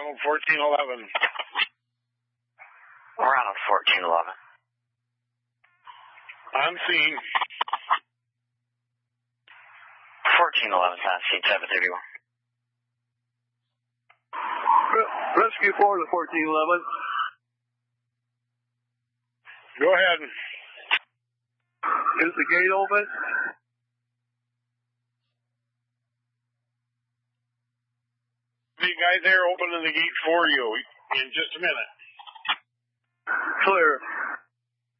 Ronald 1411. Ronald 1411. On scene. 1411 on scene, 731. Rescue 4 to 1411. Go ahead. Is the gate open? The guy there opening the gate for you in just a minute. Clear.